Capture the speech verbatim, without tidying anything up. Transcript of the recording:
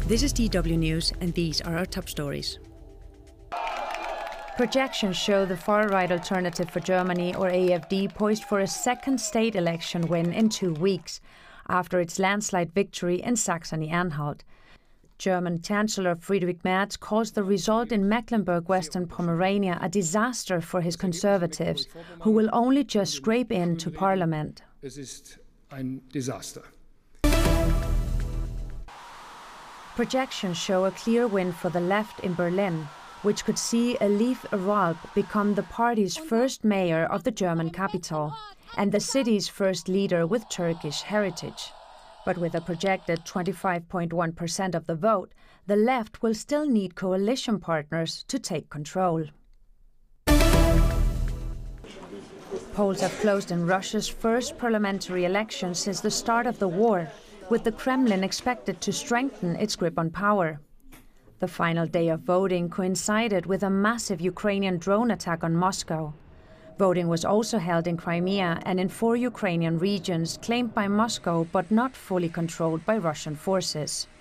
This is D W News, and these are our top stories. Projections show the far-right Alternative for Germany, or A F D, poised for a second state election win in two weeks, after its landslide victory in Saxony-Anhalt. German Chancellor Friedrich Merz calls the result in Mecklenburg-Western Pomerania a disaster for his Conservatives, who will only just scrape into parliament. Es ist ein Desaster. Projections show a clear win for the left in Berlin, which could see Elif Ralp become the party's first mayor of the German capital and the city's first leader with Turkish heritage. But with a projected twenty-five point one percent of the vote, the left will still need coalition partners to take control. Polls have closed in Russia's first parliamentary election since the start of the war, with the Kremlin expected to strengthen its grip on power. The final day of voting coincided with a massive Ukrainian drone attack on Moscow. Voting was also held in Crimea and in four Ukrainian regions claimed by Moscow but not fully controlled by Russian forces.